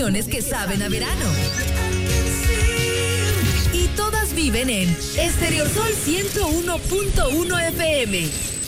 canciones que saben a verano. Y todas viven en Estereosol 101.1 FM.